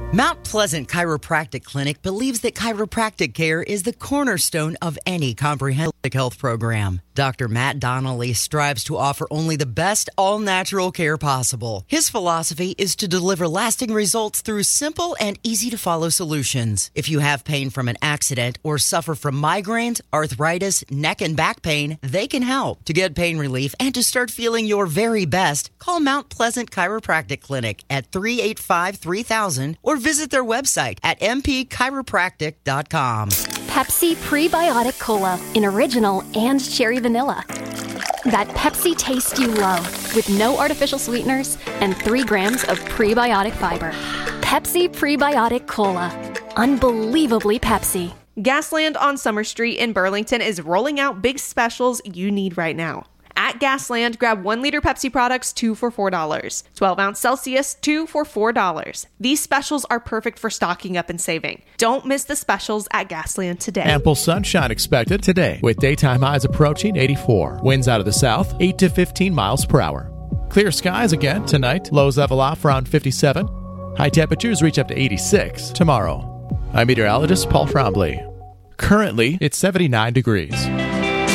Mount Pleasant Chiropractic Clinic believes that chiropractic care is the cornerstone of any comprehensive health program. Dr. Matt Donnelly strives to offer only the best all-natural care possible. His philosophy is to deliver lasting results through simple and easy-to-follow solutions. If you have pain from an accident or suffer from migraines, arthritis, neck and back pain, they can help. To get pain relief and to start feeling your very best, call Mount Pleasant Chiropractic Clinic at 385-3000 or visit their website at mpchiropractic.com. Pepsi Prebiotic Cola in original and cherry vanilla. That Pepsi taste you love with no artificial sweeteners and 3 grams of prebiotic fiber. Pepsi Prebiotic Cola. Unbelievably Pepsi. Gasland on Summer Street in Burlington is rolling out big specials you need right now. At Gasland, grab 1-liter Pepsi products, 2 for $4. 12-ounce Celsius, 2 for $4. These specials are perfect for stocking up and saving. Don't miss the specials at Gasland today. Ample sunshine expected today, with daytime highs approaching 84. Winds out of the south, 8 to 15 miles per hour. Clear skies again tonight. Lows level off around 57. High temperatures reach up to 86 tomorrow. I'm meteorologist Paul Trombley. Currently, it's 79 degrees.